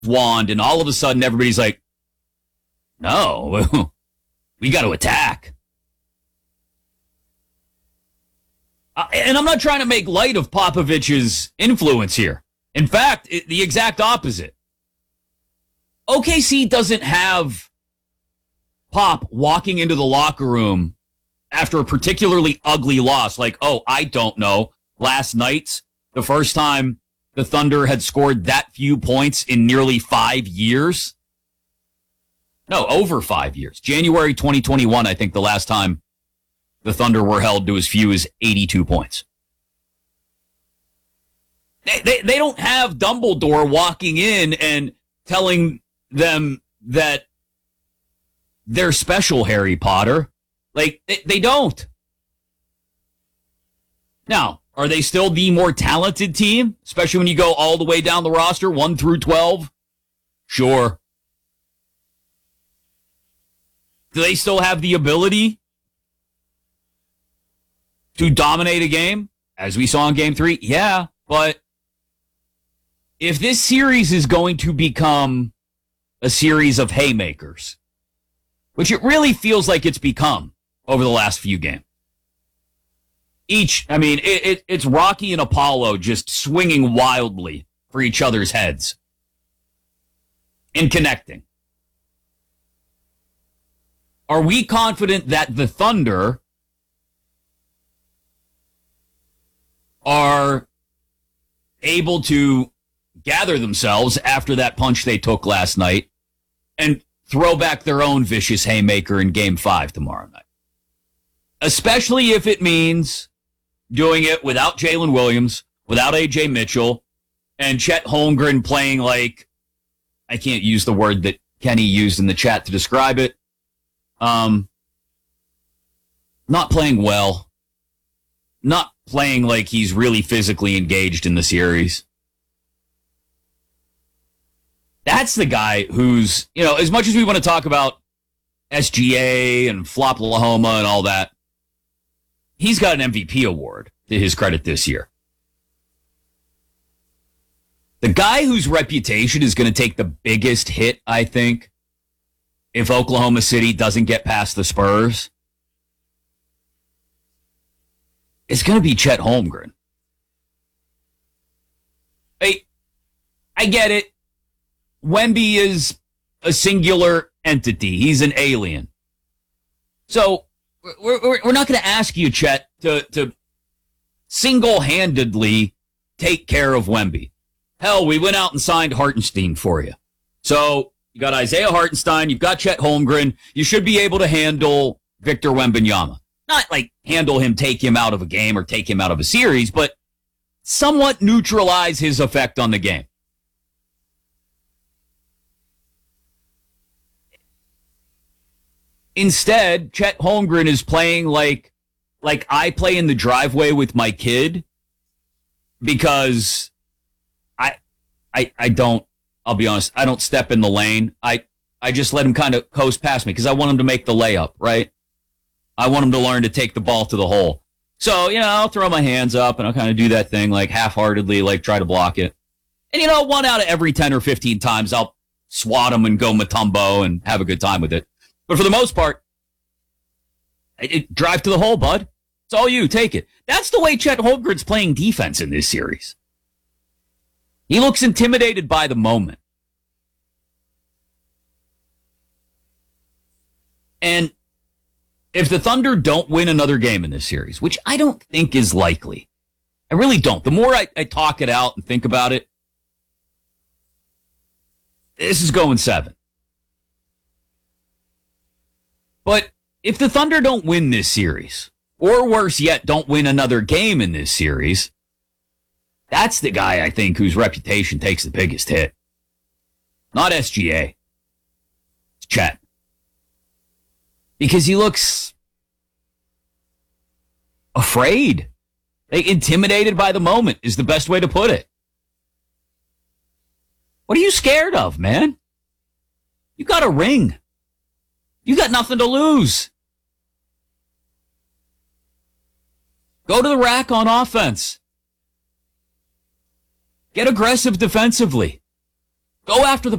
wand, and all of a sudden everybody's like, no, we got to attack. And I'm not trying to make light of Popovich's influence here. In fact, the exact opposite. OKC doesn't have Pop walking into the locker room after a particularly ugly loss. Like, oh, I don't know. Last night's the first time the Thunder had scored that few points in nearly 5 years. No, over 5 years. January 2021, I think, the last time the Thunder were held to as few as 82 points. They don't have Dumbledore walking in and telling them that they're special, Harry Potter. Like, they don't. Now, are they still the more talented team? Especially when you go all the way down the roster, 1 through 12? Sure. Do they still have the ability to dominate a game, as we saw in Game 3? Yeah, but if this series is going to become a series of haymakers, which it really feels like it's become over the last few games, it's Rocky and Apollo just swinging wildly for each other's heads and connecting. Are we confident that the Thunder are able to gather themselves after that punch they took last night and throw back their own vicious haymaker in Game 5 tomorrow night? Especially if it means doing it without Jalen Williams, without A.J. Mitchell, and Chet Holmgren playing like, I can't use the word that Kenny used in the chat to describe it, not playing well, not playing like he's really physically engaged in the series. That's the guy who's, as much as we want to talk about SGA and Flop-Lahoma and all that, he's got an MVP award to his credit this year. The guy whose reputation is going to take the biggest hit, I think, if Oklahoma City doesn't get past the Spurs, it's going to be Chet Holmgren. I get it. Wemby is a singular entity. He's an alien. So we're not going to ask you, Chet, to single-handedly take care of Wemby. Hell, we went out and signed Hartenstein for you. So you got Isaiah Hartenstein, you've got Chet Holmgren. You should be able to handle Victor Wembanyama. Not like handle him, take him out of a game or take him out of a series, but somewhat neutralize his effect on the game. Instead, Chet Holmgren is playing like I play in the driveway with my kid, because I don't, I'll be honest, I don't step in the lane. I just let him kind of coast past me because I want him to make the layup, right? I want him to learn to take the ball to the hole. So, I'll throw my hands up and I'll kind of do that thing like half-heartedly, like try to block it. And, 1 out of every 10 or 15 times, I'll swat him and go Mutombo and have a good time with it. But for the most part, drive to the hole, bud. It's all you. Take it. That's the way Chet Holmgren's playing defense in this series. He looks intimidated by the moment. And if the Thunder don't win another game in this series, which I don't think is likely, I really don't. The more I talk it out and think about it, this is going 7. But if the Thunder don't win this series, or worse yet, don't win another game in this series, that's the guy, I think, whose reputation takes the biggest hit. Not SGA. It's Chet. Because he looks afraid. Intimidated by the moment is the best way to put it. What are you scared of, man? You got a ring. You got nothing to lose. Go to the rack on offense. Get aggressive defensively. Go after the